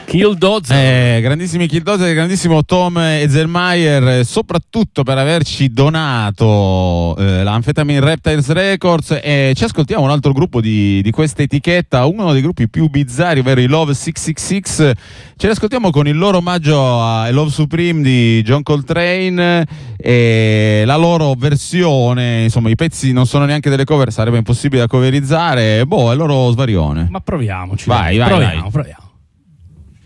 Killdozer. Grandissimi Killdozer, grandissimo Tom Ezelmaier, soprattutto per averci donato l'Amphetamine Reptiles Records. E ci ascoltiamo un altro gruppo di questa etichetta, uno dei gruppi più bizzarri, ovvero i Love 666. Ce li ascoltiamo con il loro omaggio a Love Supreme di John Coltrane e la loro versione. Insomma, i pezzi non sono neanche delle cover, sarebbe impossibile da coverizzare. Boh, è il loro svarione. Ma proviamoci. Vai. Proviamo.